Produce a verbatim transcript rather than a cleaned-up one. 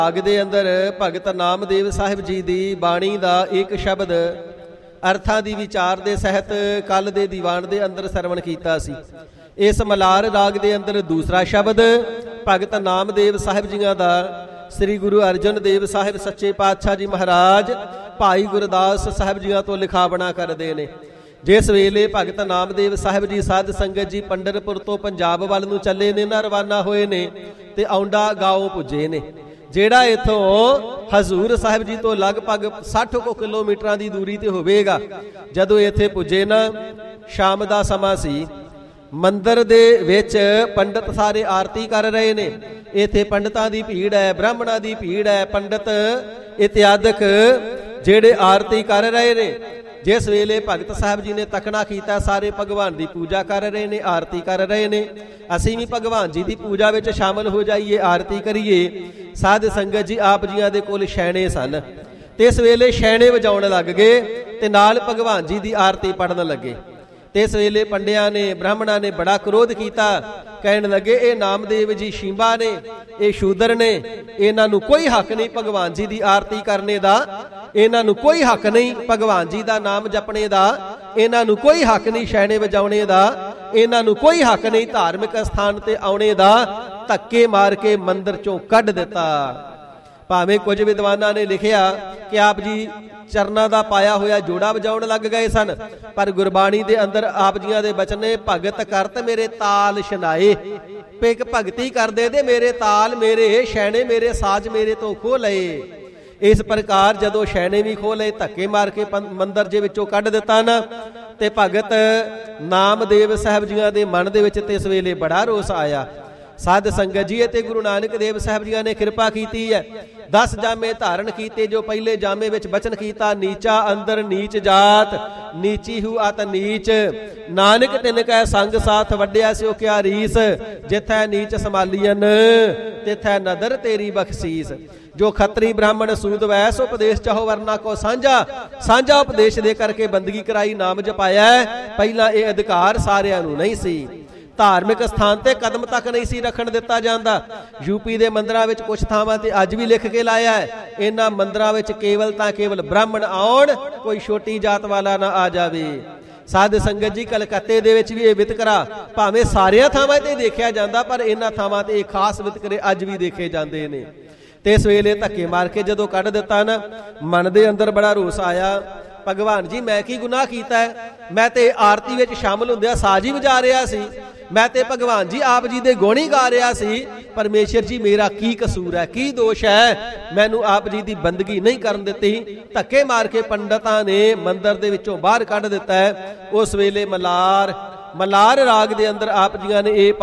ਰਾਗ ਦੇ ਅੰਦਰ ਭਗਤ ਨਾਮਦੇਵ ਸਾਹਿਬ ਜੀ ਦੀ ਬਾਣੀ ਦਾ ਇੱਕ ਸ਼ਬਦ ਅਰਥਾਂ ਦੀ ਵਿਚਾਰ ਦੇ ਸਹਿਤ ਕੱਲ ਦੇ ਦੀਵਾਨ ਦੇ ਅੰਦਰ ਸਰਵਣ ਕੀਤਾ ਸੀ। ਇਸ ਮਲਾਰ ਰਾਗ ਦੇ ਅੰਦਰ ਦੂਸਰਾ ਸ਼ਬਦ ਭਗਤ ਨਾਮਦੇਵ ਸਾਹਿਬ ਜੀਆਂ ਦਾ ਸ੍ਰੀ ਗੁਰੂ ਅਰਜਨ ਦੇਵ ਸਾਹਿਬ ਸੱਚੇ ਪਾਤਸ਼ਾਹ ਜੀ ਮਹਾਰਾਜ ਭਾਈ ਗੁਰਦਾਸ ਸਾਹਿਬ ਜੀਆਂ ਤੋਂ ਲਿਖਾਵਣਾ ਕਰਦੇ ਨੇ। ਜਿਸ ਵੇਲੇ ਭਗਤ ਨਾਮਦੇਵ ਸਾਹਿਬ ਜੀ ਸਾਧ ਸੰਗਤ ਜੀ ਪੰਡਰਪੁਰ ਤੋਂ ਪੰਜਾਬ ਵੱਲ ਨੂੰ ਚੱਲੇ ਨੇ ਨਾ, ਰਵਾਨਾ ਹੋਏ ਨੇ ਤੇ ਔਂਡਾ ਗਾਉਂ ਪੁੱਜੇ ਨੇ, ਜਿਹੜਾ ਇਥੋਂ ਹਜ਼ੂਰ ਸਾਹਿਬ ਜੀ ਤੋਂ ਲਗਭਗ ਸੱਠ ਕੁ ਕਿਲੋਮੀਟਰਾਂ ਦੀ ਦੂਰੀ ਤੇ ਹੋਵੇਗਾ। ਜਦੋਂ ਇੱਥੇ ਪੁੱਜੇ ਨਾ, ਸ਼ਾਮ ਦਾ ਸਮਾਂ ਸੀ। ਮੰਦਰ ਦੇ ਵਿੱਚ ਪੰਡਤ ਸਾਰੇ ਆਰਤੀ ਕਰ ਰਹੇ ਨੇ। ਇੱਥੇ ਪੰਡਤਾਂ ਦੀ ਭੀੜ ਹੈ, ਬ੍ਰਾਹਮਣਾਂ ਦੀ ਭੀੜ ਹੈ, ਪੰਡਤ ਇਤਿਆਦਿਕ ਜਿਹੜੇ ਆਰਤੀ ਕਰ ਰਹੇ ਨੇ। ਜਿਸ ਵੇਲੇ ਭਗਤ ਸਾਹਿਬ ਜੀ ਨੇ ਤਕਣਾ ਕੀਤਾ, ਸਾਰੇ ਭਗਵਾਨ ਦੀ ਪੂਜਾ ਕਰ ਰਹੇ ਨੇ, ਆਰਤੀ ਕਰ ਰਹੇ ਨੇ। ਅਸੀਂ ਵੀ ਭਗਵਾਨ ਜੀ ਦੀ ਪੂਜਾ ਵਿੱਚ ਸ਼ਾਮਲ ਹੋ ਜਾਈਏ, ਆਰਤੀ ਕਰੀਏ। ਸਾਧ ਸੰਗਤ ਜੀ ਆਪ ਜੀਆਂ ਦੇ ਕੋਲ ਛੈਣੇ ਸਨ ਤੇ ਇਸ ਵੇਲੇ ਛੈਣੇ ਵਜਾਉਣ ਲੱਗ ਗਏ ਤੇ ਨਾਲ ਭਗਵਾਨ ਜੀ ਦੀ ਆਰਤੀ ਪੜਨ ਲੱਗੇ। ਤੇ ਇਸ ਵੇਲੇ ਪੰਡਿਆਂ ਨੇ, ਬ੍ਰਾਹਮਣਾਂ ਨੇ ਬੜਾ ਕ੍ਰੋਧ ਕੀਤਾ। ਕਹਿਣ ਲੱਗੇ ਇਹ ਨਾਮਦੇਵ ਜੀ ਸ਼ੀਂਬਾ ਨੇ, ਇਹ ਸ਼ੂਦਰ ਨੇ, ਇਹਨਾਂ ਨੂੰ ਕੋਈ ਹੱਕ ਨਹੀਂ ਭਗਵਾਨ ਜੀ ਦੀ ਆਰਤੀ ਕਰਨੇ ਦਾ, ਇਹਨਾਂ ਨੂੰ ਕੋਈ ਹੱਕ ਨਹੀਂ ਭਗਵਾਨ ਜੀ ਦਾ ਨਾਮ ਜਪਣੇ ਦਾ, ਇਹਨਾਂ ਨੂੰ ਕੋਈ ਹੱਕ ਨਹੀਂ ਛੈਣੇ ਵਜਾਉਣੇ ਦਾ, ਇਹਨਾਂ ਨੂੰ ਕੋਈ ਹੱਕ ਨਹੀਂ ਧਾਰਮਿਕ ਸਥਾਨ ਤੇ ਆਉਣੇ ਦਾ। ਧੱਕੇ ਮਾਰ ਕੇ ਮੰਦਿਰ ਚੋਂ ਕੱਢ ਦਿੱਤਾ। ਭਾਵੇਂ ਕੁਝ ਵਿਦਵਾਨਾਂ ਨੇ ਲਿਖਿਆ ਕਿ ਆਪ ਜੀ ਚਰਨਾਂ ਦਾ ਪਾਇਆ ਹੋਇਆ ਜੋੜਾ ਵਜਾਉਣ ਲੱਗ ਗਏ ਸਨ, ਪਰ ਗੁਰਬਾਣੀ ਦੇ ਅੰਦਰ ਆਪ ਜੀਆਂ ਦੇ ਬਚਨ ਨੇ, ਭਗਤ ਕਰਤ ਮੇਰੇ ਤਾਲ ਛਨਾਏ। ਇੱਕ ਭਗਤੀ ਕਰਦੇ ਦੇ ਮੇਰੇ ਤਾਲ, ਮੇਰੇ ਛੈਣੇ, ਮੇਰੇ ਸਾਜ਼ ਮੇਰੇ ਤੋਂ ਖੋਹ ਲਏ। ਇਸ ਪ੍ਰਕਾਰ ਜਦੋਂ ਛੈਣੇ ਵੀ ਖੋਹ ਲਏ, ਧੱਕੇ ਮਾਰ ਕੇ ਮੰਦਿਰ ਦੇ ਵਿੱਚੋਂ ਕੱਢ ਦਿੱਤਾ ਨਾ, ਤੇ ਭਗਤ ਨਾਮਦੇਵ ਸਾਹਿਬ ਜੀਆਂ ਦੇ ਮਨ ਦੇ ਵਿੱਚ ਤੇ ਇਸ ਵੇਲੇ ਬੜਾ ਰੋਸ ਆਇਆ। ਸਾਧ ਸੰਗਤ ਜੀ ਤੇ ਗੁਰੂ ਨਾਨਕ ਦੇਵ ਸਾਹਿਬ ਜੀਆਂ ਨੇ ਕਿਰਪਾ ਕੀਤੀ ਹੈ। ਦਸ ਜਾਮੇ ਧਾਰਨ ਕੀਤੇ। ਜੋ ਪਹਿਲੇ ਜਾਮੇ ਵਿੱਚ ਬਚਨ ਕੀਤਾ, ਨੀਚਾ ਅੰਦਰ ਨੀਚ ਜਾਤ, ਨੀਚੀ ਹੂ ਅਤ ਨੀਚ, ਨਾਨਕ ਤਿਨ ਕੈ ਸੰਗ ਸਾਥ ਵੱਡਿਆ ਸਿਓ ਕਿਆ ਰੀਸ, ਜਿਥੈ ਨੀਚ ਸੰਭਾਲੀਨ ਤਿਥੈ ਨਦਰ ਤੇਰੀ ਬਖਸ਼ੀਸ। ਜੋ ਖੱਤਰੀ ਬ੍ਰਾਹਮਣ ਸੂਦ ਵੈਸ ਉਪਦੇਸ਼ ਚਾਹੋ ਵਰਨਾ ਕੋ ਸਾਂਝਾ, ਸਾਂਝਾ ਉਪਦੇਸ਼ ਦੇ ਕਰਕੇ ਬੰਦਗੀ ਕਰਾਈ, ਨਾਮ ਜਪਾਇਆ। ਪਹਿਲਾਂ ਇਹ ਅਧਿਕਾਰ ਸਾਰਿਆਂ ਨੂੰ ਨਹੀਂ ਸੀ। ਧਾਰਮਿਕ ਸਥਾਨ ਤੇ ਕਦਮ ਤੱਕ ਨਹੀਂ ਸੀ ਰੱਖਣ ਦਿੱਤਾ ਜਾਂਦਾ। ਯੂਪੀ ਦੇ ਮੰਦਿਰਾਂ ਵਿੱਚ ਕੁਝ ਥਾਵਾਂ ਤੇ ਅੱਜ ਵੀ ਲਿਖ ਕੇ ਲਾਇਆ ਹੈ, ਇਹਨਾਂ ਮੰਦਿਰਾਂ ਵਿੱਚ ਕੇਵਲ ਤਾਂ ਕੇਵਲ ਬ੍ਰਾਹਮਣ ਆਉਣ, ਕੋਈ ਛੋਟੀ ਜਾਤ ਵਾਲਾ ਨਾ ਆ ਜਾਵੇ। ਸਾਧ ਸੰਗਤ ਜੀ ਕਲਕੱਤੇ ਦੇ ਵਿੱਚ ਵੀ ਇਹ ਵਿਤਕਰਾ ਭਾਵੇਂ ਸਾਰੀਆਂ ਥਾਵਾਂ ਤੇ ਦੇਖਿਆ ਜਾਂਦਾ, ਪਰ ਇਹਨਾਂ ਥਾਵਾਂ ਤੇ ਇਹ ਖਾਸ ਵਿਤਕਰੇ ਅੱਜ ਵੀ ਦੇਖੇ ਜਾਂਦੇ ਨੇ। ਤੇ ਇਸ ਵੇਲੇ ਧੱਕੇ ਮਾਰ ਕੇ ਜਦੋਂ ਕੱਢ ਦਿੱਤਾ ਨਾ, ਮਨ ਦੇ ਅੰਦਰ ਬੜਾ ਰੋਸ ਆਇਆ। ਭਗਵਾਨ ਜੀ ਮੈਂ ਕੀ ਗੁਨਾਹ ਕੀਤਾ ਹੈ? ਮੈਂ ਤੇ ਆਰਤੀ ਵਿੱਚ ਸ਼ਾਮਲ ਹੁੰਦਿਆਂ ਸਾਜ਼ ਹੀ ਵਜਾ ਰਿਹਾ ਸੀ, ਮੈਂ ਤੇ ਭਗਵਾਨ ਜੀ ਆਪ ਜੀ ਦੇ ਗੁਣ ਹੀ ਗਾ ਰਿਹਾ ਸੀ। ਪਰਮੇਸ਼ਰ ਜੀ ਮੇਰਾ ਕੀ ਕਸੂਰ ਹੈ, ਕੀ ਦੋਸ਼ ਹੈ? ਮੈਨੂੰ ਆਪ ਜੀ ਦੀ ਬੰਦਗੀ ਨਹੀਂ ਕਰਨ ਦਿੱਤੀ। ਧੱਕੇ ਮਾਰ ਕੇ ਪੰਡਤਾਂ ਨੇ ਮੰਦਿਰ ਦੇ ਵਿੱਚੋਂ ਬਾਹਰ ਕੱਢ ਦਿੱਤਾ ਹੈ। ਉਸ ਵੇਲੇ ਮਲਾਰ ਮਲਾਰ ਰਾਗ ਦੇ ਅੰਦਰ ਆਪ ਜੀਆਂ ਨੇ ਇਹ